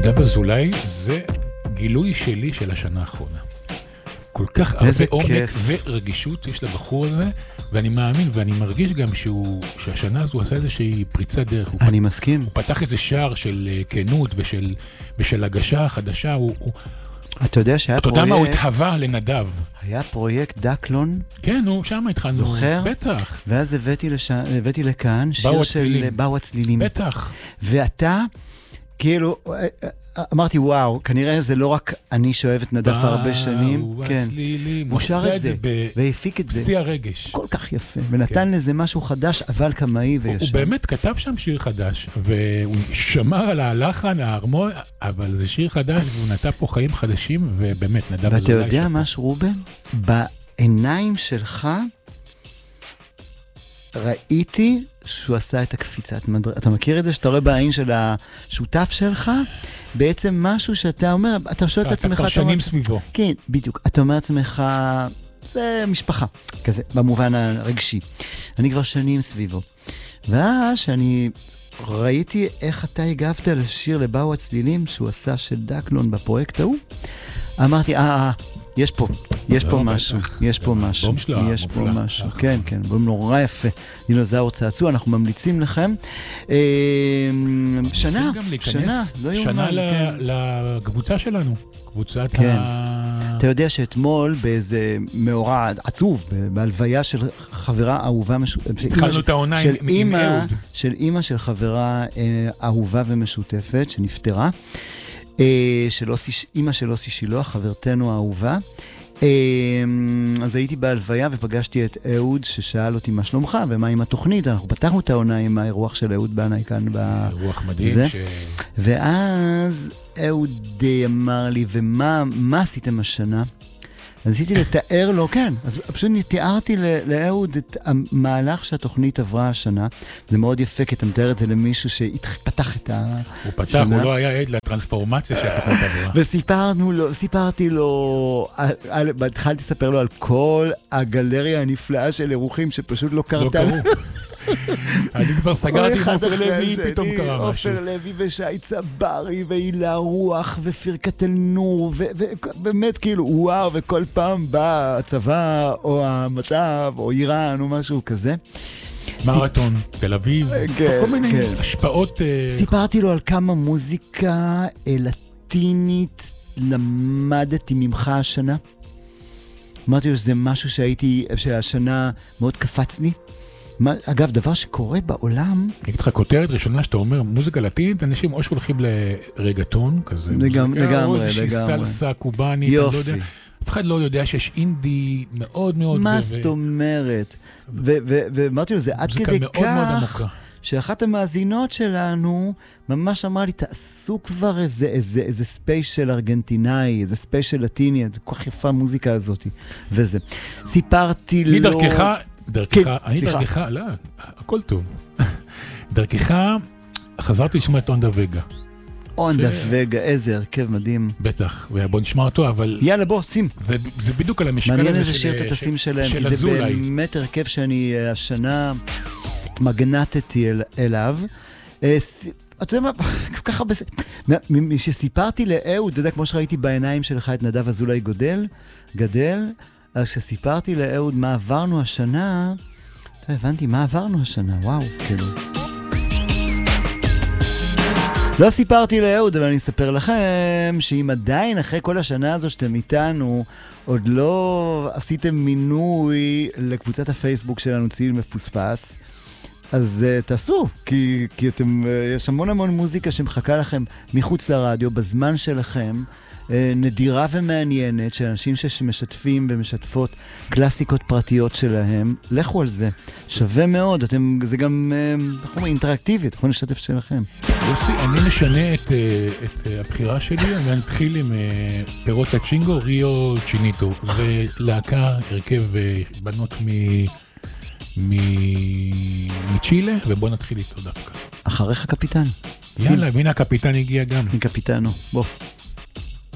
נדב אזולאי זה גילוי שלי של השנה האחרונה. כל כך הרבה עומק ורגישות יש לבחור הזה, ואני מאמין ואני מרגיש גם שהשנה הזו עשה איזושהי פריצת דרך. אני מסכים. הוא פתח איזה שער של כנות ושל הגשה חדשה. אתה יודע שהיה פרויקט... אתה יודע מה, הוא התהווה לנדב. היה פרויקט דקלון. כן, שם התחלנו. זוכר? בטח. ואז הבאתי לכאן שיר של באו הצלילים. בטח. ואתה... כאילו, אמרתי, וואו, כנראה זה לא רק אני שאוהב את נדב הרבה שנים. באו הצלילים. הוא שר את זה, והפיק את זה. בשיא הרגש. כל כך יפה. ונתן לזה משהו חדש, אבל קמאי וישר. הוא באמת כתב שם שיר חדש, והוא שמר על הלחן, ההרמון, אבל זה שיר חדש, והוא נתן פה חיים חדשים, ובאמת, נדב אזולאי. ואתה יודע משהו, רובן? בעיניים שלך, ראיתי שהוא עשה את הקפיצת מדרגה. אתה מכיר את זה שאתה רואה בעין של השותף שלך? בעצם משהו שאתה אומר, אתה שואל את עצמך... אתה שנים סביבו. כן, בדיוק. אתה אומר לעצמך, זה משפחה, כזה, במובן הרגשי. אני כבר שנים סביבו. ואז שאני ראיתי איך אתה הגבת לשיר לבאו הצלילים שהוא עשה של דקלון בפרויקט ההוא, אמרתי, יש פה משהו, יש פה משהו, יש פה משהו, כן, כן, בום נורא יפה, דינוזאור צעצוע, אנחנו ממליצים לכם, שנה, לא יאומן, שנה לקבוצה שלנו, קבוצת אתה יודע שאתמול באיזה מאורע עצוב, בהלוויה של חברה אהובה, התחלנו את העונה עם אהוד, של אימא של חברה אהובה ומשותפת, שנפטרה, אימא של אוסי שילוח, חברתנו האהובה. אז הייתי בהלוויה ופגשתי את אהוד ששאל אותי מה שלומך ומה עם התוכנית. אנחנו פתחנו את העונה עם האירוח של אהוד בנאי כאן. אירוח מדהים. ואז אהוד אמר לי, ומה עשיתם השנה? אז עשיתי לתאר לו, כן, אז פשוט תיארתי לאהוד את המהלך שהתוכנית עברה השנה. זה מאוד יפה, כי אתה מתאר את זה למישהו שפתח את השנה. הוא פתח, הוא לא היה עד לטרנספורמציה שהתוכנית עברה. וסיפרתי לו, התחלתי לספר לו על כל הגלריה הנפלאה של אירוחים שפשוט לא קרתה. אני כבר סגרתי עם אופר לוי, פתאום קרה משהו. אופר לוי ושי צברי והילה רוח ופרקת אל נור, ובאמת כאילו וואו, וכל פעם בא הצבא או המצב או איראן או משהו כזה. מרתון, תל אביב, כל מיני השפעות. סיפרתי לו על כמה מוזיקה לטינית למדתי ממך השנה. אמרתי לו שזה משהו שהשנה מאוד קפצני. אגב, דבר שקורה בעולם... אני אגיד לך, כותרת ראשונה שאתה אומר, מוזיקה לטינית, אנשים או שהולכים לרגטון, כזה לגמרי, או איזושהי סלסה קובאנית, יופי. אף אחד לא יודע שיש אינדי מאוד מאוד... מה זאת אומרת? ואמרתי לו, זה עד כדי כך, שאחת המאזינות שלנו ממש אמרה לי, תעשו כבר איזה ספיישל ארגנטינאי, איזה ספיישל לטיני, זה כל כך יפה המוזיקה הזאת. וזה. סיפרתי לו... דרכך, לא, הכל טוב. דרכך, חזרתי לשמוע את אונדה וגה. אונדה וגה, איזה הרכב מדהים. בטח, ובוא נשמע אותו, אבל... יאללה, בוא, שים. זה בדיוק על המשקל הזה של אזולאי. מעניין איזה שיר תתשים שלהם, כי זה באמת הרכב שאני השנה מגנטתי אליו. אתה יודע מה, ככה בסדר. משסיפרתי לאהוד, אתה יודע, כמו שראיתי בעיניים שלך את נדב אזולאי גדל, אז כשסיפרתי לאהוד מה עברנו השנה, הבנתי מה עברנו השנה, וואו, כאילו. לא סיפרתי לאהוד, אבל אני אספר לכם שאם עדיין אחרי כל השנה הזו שאתם איתנו, עוד לא עשיתם מינוי לקבוצת הפייסבוק שלנו ציל מפוספס, אז תעשו, כי יש המון מוזיקה שמחכה לכם מחוץ לרדיו, בזמן שלכם, נדירה ומעניינת, של אנשים שמשתפים ומשתפות קלאסיקות פרטיות שלהם. לכו על זה, שווה מאוד, זה גם אינטראקטיבי, אתם יכולים לשתף שלכם. יוסי, אני משנה את הבחירה שלי, אני אתחיל עם פירות הצ'ינגו, ריו צ'יניטו, ולהקה, הרכב בנות מצ'ילה, ובוא נתחיל איתו דווקא. אחריך קפיטן. יאללה, הנה הקפיטן הגיע גם. קפיטנו, בוא.